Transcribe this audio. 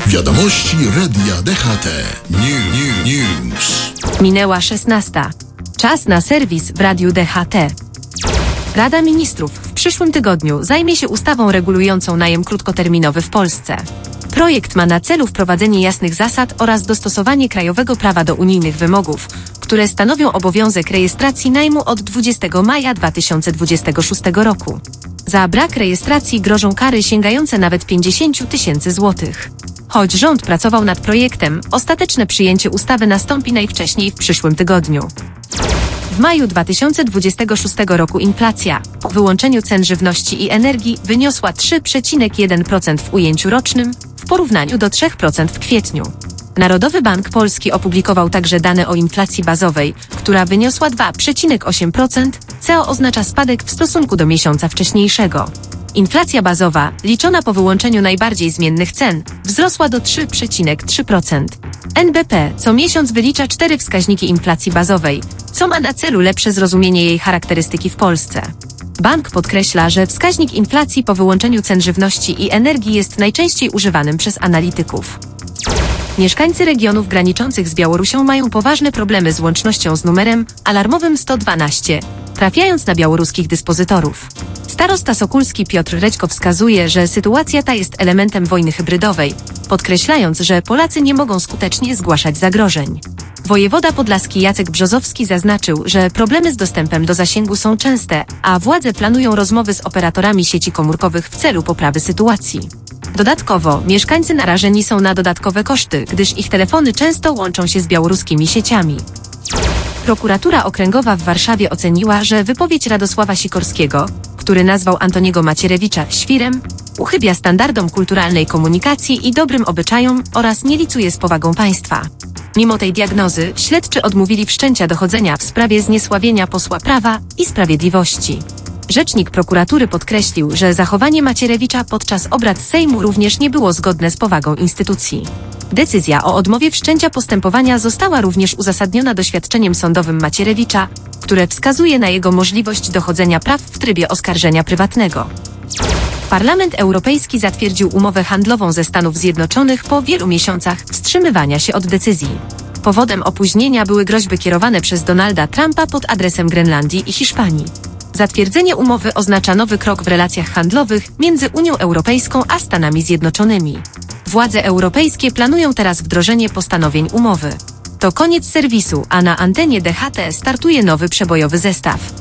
Wiadomości Radia DHT. News. Minęła 16. Czas na serwis w Radiu DHT. Rada Ministrów w przyszłym tygodniu zajmie się ustawą regulującą najem krótkoterminowy w Polsce. Projekt ma na celu wprowadzenie jasnych zasad oraz dostosowanie krajowego prawa do unijnych wymogów, które stanowią obowiązek rejestracji najmu od 20 maja 2026 roku. Za brak rejestracji grożą kary sięgające nawet 50 000 złotych. Choć rząd pracował nad projektem, ostateczne przyjęcie ustawy nastąpi najwcześniej w przyszłym tygodniu. W maju 2026 roku inflacja, po wyłączeniu cen żywności i energii, wyniosła 3,1% w ujęciu rocznym, w porównaniu do 3% w kwietniu. Narodowy Bank Polski opublikował także dane o inflacji bazowej, która wyniosła 2,8%, co oznacza spadek w stosunku do miesiąca wcześniejszego. Inflacja bazowa, liczona po wyłączeniu najbardziej zmiennych cen, wzrosła do 3,3%. NBP co miesiąc wylicza 4 wskaźniki inflacji bazowej, co ma na celu lepsze zrozumienie jej charakterystyki w Polsce. Bank podkreśla, że wskaźnik inflacji po wyłączeniu cen żywności i energii jest najczęściej używanym przez analityków. Mieszkańcy regionów graniczących z Białorusią mają poważne problemy z łącznością z numerem alarmowym 112, trafiając na białoruskich dyspozytorów. Starosta Sokulski Piotr Rećko wskazuje, że sytuacja ta jest elementem wojny hybrydowej, podkreślając, że Polacy nie mogą skutecznie zgłaszać zagrożeń. Wojewoda podlaski Jacek Brzozowski zaznaczył, że problemy z dostępem do zasięgu są częste, a władze planują rozmowy z operatorami sieci komórkowych w celu poprawy sytuacji. Dodatkowo mieszkańcy narażeni są na dodatkowe koszty, gdyż ich telefony często łączą się z białoruskimi sieciami. Prokuratura Okręgowa w Warszawie oceniła, że wypowiedź Radosława Sikorskiego, który nazwał Antoniego Macierewicza świrem, uchybia standardom kulturalnej komunikacji i dobrym obyczajom oraz nie licuje z powagą państwa. Mimo tej diagnozy śledczy odmówili wszczęcia dochodzenia w sprawie zniesławienia posła Prawa i Sprawiedliwości. Rzecznik prokuratury podkreślił, że zachowanie Macierewicza podczas obrad Sejmu również nie było zgodne z powagą instytucji. Decyzja o odmowie wszczęcia postępowania została również uzasadniona doświadczeniem sądowym Macierewicza, które wskazuje na jego możliwość dochodzenia praw w trybie oskarżenia prywatnego. Parlament Europejski zatwierdził umowę handlową ze Stanów Zjednoczonych po wielu miesiącach wstrzymywania się od decyzji. Powodem opóźnienia były groźby kierowane przez Donalda Trumpa pod adresem Grenlandii i Hiszpanii. Zatwierdzenie umowy oznacza nowy krok w relacjach handlowych między Unią Europejską a Stanami Zjednoczonymi. Władze europejskie planują teraz wdrożenie postanowień umowy. To koniec serwisu, a na antenie DHT startuje nowy przebojowy zestaw.